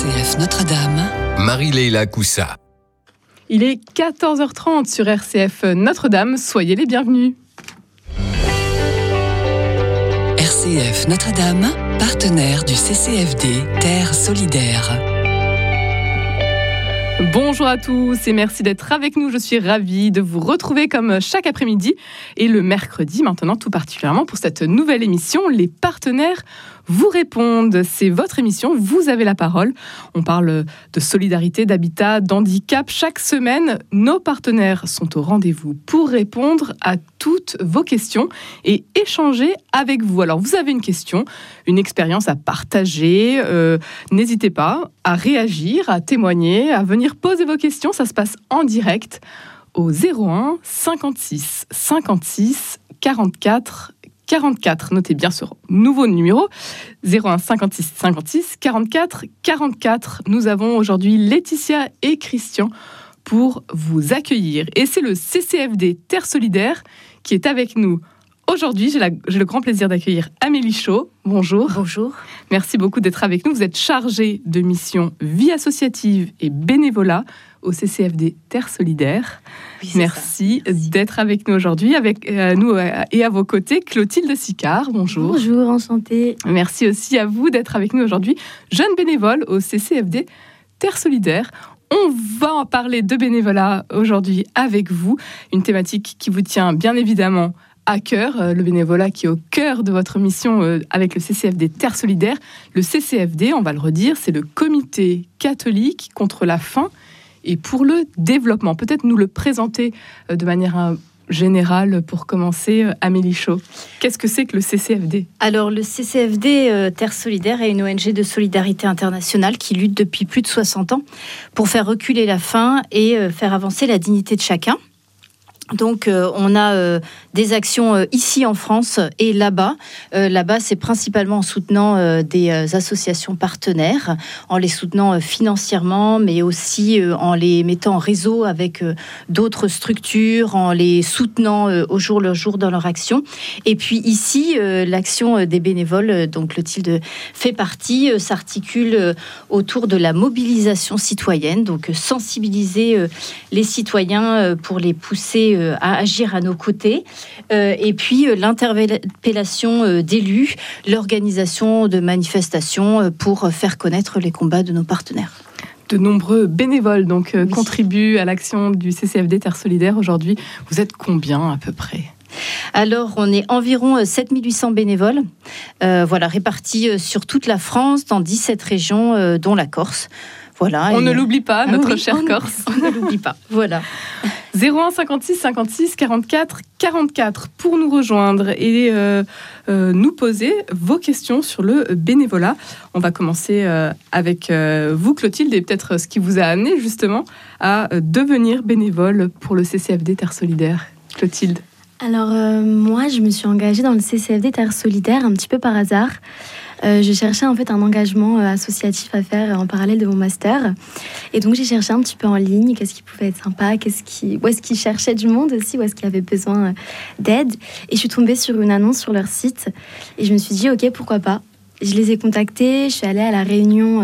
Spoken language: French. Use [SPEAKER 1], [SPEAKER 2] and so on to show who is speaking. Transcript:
[SPEAKER 1] RCF Notre-Dame,
[SPEAKER 2] Marie-Leila Coussa.
[SPEAKER 3] Il est 14h30 sur RCF Notre-Dame, soyez les bienvenus.
[SPEAKER 1] RCF Notre-Dame, partenaire du CCFD Terre Solidaire.
[SPEAKER 3] Bonjour à tous et merci d'être avec nous. Je suis ravie de vous retrouver comme chaque après-midi et le mercredi maintenant tout particulièrement pour cette nouvelle émission. Les partenaires vous répondent. C'est votre émission, vous avez la parole. On parle de solidarité, d'habitat, d'handicap. Chaque semaine, nos partenaires sont au rendez-vous pour répondre à toutes vos questions et échanger avec vous. Alors vous avez une question, une expérience à partager, n'hésitez pas à réagir, à témoigner, à venir poser vos questions. Ça se passe en direct au 01 56 56 44 44. Notez bien ce nouveau numéro, 01 56 56 44 44. Nous avons aujourd'hui Laetitia et Christian pour vous accueillir. Et c'est le CCFD Terre Solidaire qui est avec nous aujourd'hui. J'ai le grand plaisir d'accueillir Amélie Chaud. Bonjour.
[SPEAKER 4] Bonjour. Merci
[SPEAKER 3] beaucoup d'être avec nous. Vous êtes chargée de mission vie associative et bénévolat au CCFD Terre Solidaire.
[SPEAKER 4] Oui,
[SPEAKER 3] Merci d'être avec nous aujourd'hui. Avec nous et à vos côtés, Clotilde Sicard. Bonjour.
[SPEAKER 4] Bonjour, enchantée.
[SPEAKER 3] Merci aussi à vous d'être avec nous aujourd'hui. Jeune bénévole au CCFD Terre Solidaire. On va en parler de bénévolat aujourd'hui avec vous. Une thématique qui vous tient bien évidemment à cœur, le bénévolat qui est au cœur de votre mission avec le CCFD Terre Solidaire. Le CCFD, on va le redire, c'est le Comité catholique contre la faim et pour le développement. Peut-être nous le présenter de manière générale pour commencer, Amélie Chaud. Qu'est-ce que c'est que le CCFD ?
[SPEAKER 4] Alors, le CCFD Terre Solidaire est une ONG de solidarité internationale qui lutte depuis plus de 60 ans pour faire reculer la faim et faire avancer la dignité de chacun. Donc, on a des actions ici en France et là-bas. Là-bas, c'est principalement en soutenant des associations partenaires, en les soutenant financièrement, mais aussi en les mettant en réseau avec d'autres structures, en les soutenant au jour le jour dans leur action. Et puis ici, l'action des bénévoles, dont Clotilde fait partie, s'articule autour de la mobilisation citoyenne, donc sensibiliser les citoyens pour les pousser à agir à nos côtés, et puis l'interpellation d'élus, l'organisation de manifestations pour faire connaître les combats de nos partenaires.
[SPEAKER 3] De nombreux bénévoles donc, contribuent à l'action du CCFD Terre Solidaire aujourd'hui. Vous êtes combien à peu près ?
[SPEAKER 4] Alors, on est environ 7800 bénévoles, répartis sur toute la France, dans 17 régions, dont la Corse. Voilà,
[SPEAKER 3] on ne l'oublie pas, notre chère Corse.
[SPEAKER 4] On ne l'oublie pas, voilà.
[SPEAKER 3] 01 56 56 44 44 pour nous rejoindre et nous poser vos questions sur le bénévolat. On va commencer avec vous, Clotilde, et peut-être ce qui vous a amené justement à devenir bénévole pour le CCFD Terre Solidaire. Clotilde.
[SPEAKER 5] Alors, moi, je me suis engagée dans le CCFD Terre Solidaire un petit peu par hasard. Je cherchais en fait un engagement associatif à faire en parallèle de mon master. Et donc, j'ai cherché un petit peu en ligne qu'est-ce qui pouvait être sympa, où est-ce qu'ils cherchaient du monde aussi, où est-ce qu'il y avait besoin d'aide. Et je suis tombée sur une annonce sur leur site. Et je me suis dit, OK, pourquoi pas. Je les ai contactés, je suis allée à la réunion